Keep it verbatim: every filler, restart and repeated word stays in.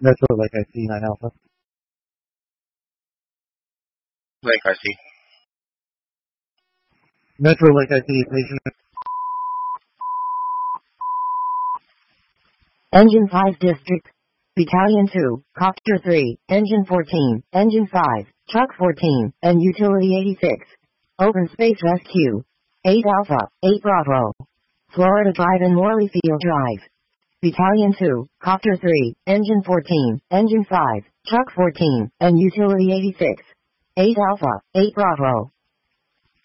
Metro Lake I C nine Alpha. Lake I C. Metro Lake I C patient. Engine five District. Battalion two, Copter three, Engine fourteen, Engine five, Truck fourteen, and Utility eighty-six. Open Space Rescue. eight Alpha, eight Bravo. Florida Drive and Morley Field Drive. Battalion two, Copter three, Engine fourteen, Engine five, Truck fourteen, and Utility eighty-six. eight Alpha, eight Bravo.